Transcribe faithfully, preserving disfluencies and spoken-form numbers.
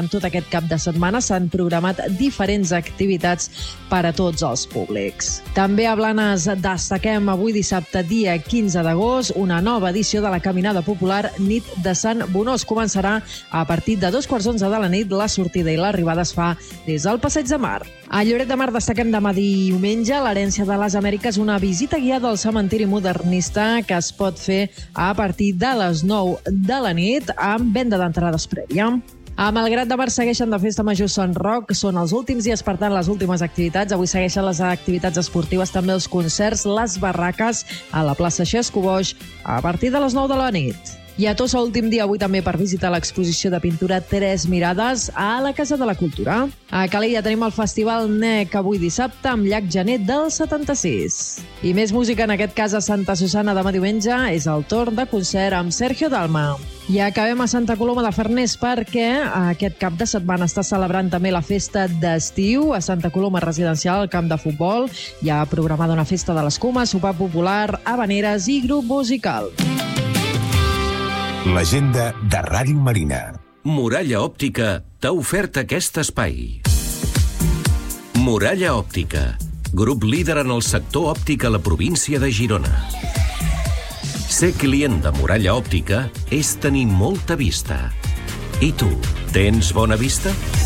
Tot aquest cap de setmana s'han programat diferents activitats per a tots els públics. També a Blanes destaquem avui dissabte, dia quinze d'agost, una nova edició de la Caminada Popular Nit de Sant Bonós. Començarà a partir de dos quarts d'onze de la nit. La sortida i l'arribada es fa des del Passeig de Mar. A Lloret de Mar destaquem demà diumenge l'Herència de les Amèriques, una visita guiada al cementiri modernista que es pot fer a partir de les nou de la nit amb venda d'entrades prèvia. A Malgrat de Mar segueixen de festa major Sant Roc. Són els últims dies, per tant, les últimes activitats. Avui segueixen les activitats esportives, també els concerts, les barraques a la plaça Xesco Boix a partir de les nou de la nit. I a Tossa, últim dia avui també per visitar l'exposició de pintura Tres Mirades a la Casa de la Cultura. A Calella tenim el Festival N E C avui dissabte amb Llac Gener del setanta-sis. I més música, en aquest cas a Santa Susanna demà diumenge, és el torn de concert amb Sergio Dalma. I acabem a Santa Coloma de Farners perquè aquest cap de setmana està celebrant també la festa d'estiu a Santa Coloma Residencial, al camp de futbol. Hi ha programada una festa de l'escuma, sopar popular, habaneres i grup musical. L'agenda de Ràdio Marina. Muralla Òptica t'ha ofert aquest espai. Muralla Òptica, grup líder en el sector òptic a la província de Girona. Ser client de Muralla Òptica és tenir molta vista. I tu, tens bona vista?